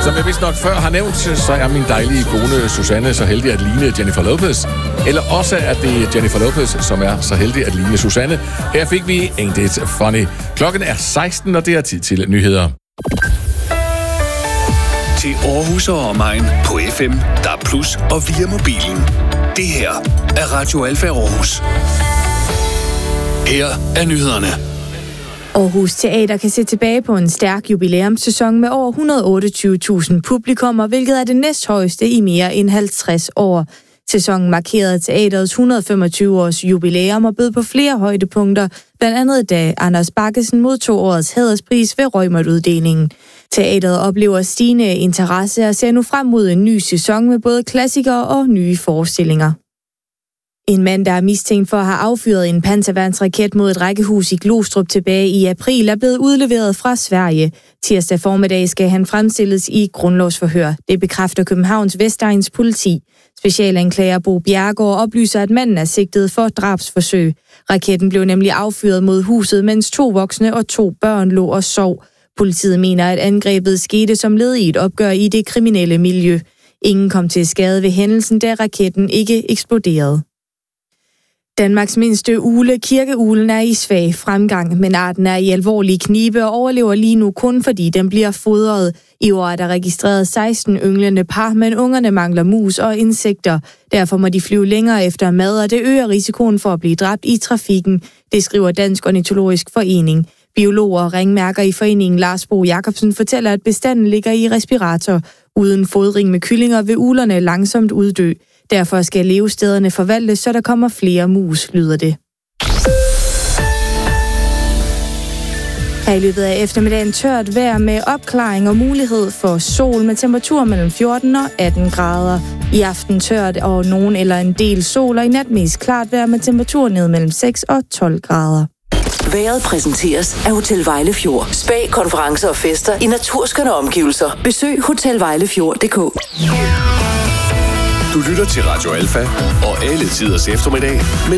Som jeg vist nok før har nævnt, så er min dejlige kone Susanne så heldig at ligne Jennifer Lopez. Eller også er det Jennifer Lopez, som er så heldig at ligne Susanne. Her fik vi Ain't It Funny. Klokken er 16, og det er tid til nyheder. Til Aarhus og omegn på FM, DAB+ og via mobilen. Det her er Radio Alfa Aarhus. Her er nyhederne. Aarhus Teater kan se tilbage på en stærk jubilæumssæson med over 128.000 publikummer, hvilket er det næsthøjeste i mere end 50 år. Sæsonen markerede teaterets 125-års jubilæum og bød på flere højdepunkter, blandt andet da Anders Baggesen modtog årets hæderspris ved Reumert-uddelingen. Teateret oplever stigende interesse og ser nu frem mod en ny sæson med både klassikere og nye forestillinger. En mand, der er mistænkt for at have affyret en panserværnsraket mod et rækkehus i Glostrup tilbage i april, er blevet udleveret fra Sverige. Tirsdag formiddag skal han fremstilles i grundlovsforhør. Det bekræfter Københavns Vestegns politi. Specialanklager Bo Bjerregaard oplyser, at manden er sigtet for drabsforsøg. Raketten blev nemlig affyret mod huset, mens 2 voksne og 2 børn lå og sov. Politiet mener, at angrebet skete som led i et opgør i det kriminelle miljø. Ingen kom til skade ved hændelsen, da raketten ikke eksploderede. Danmarks mindste ugle, kirkeuglen, er i svag fremgang, men arten er i alvorlig knibe og overlever lige nu kun fordi den bliver fodret. I år er der registreret 16 ynglende par, men ungerne mangler mus og insekter. Derfor må de flyve længere efter mad, og det øger risikoen for at blive dræbt i trafikken. Det skriver Dansk Ornitologisk Forening. Biologer og ringmærker i foreningen Lars Bo Jacobsen fortæller, at bestanden ligger i respirator. Uden fodring med kyllinger vil uglerne langsomt uddø. Derfor skal levestederne forvaltes, så der kommer flere mus, lyder det. Her i løbet af eftermiddagen tørt vejr med opklaring og mulighed for sol med temperatur mellem 14 og 18 grader. I aften tørt og nogen eller en del sol, og i nat mest klart vejr med temperatur ned mellem 6 og 12 grader. Vejret præsenteres af Hotel Vejlefjord. Spa, konferencer og fester i naturskønne omgivelser. Besøg hotelvejlefjord.dk. Du lytter til Radio Alfa og alle tiders eftermiddag med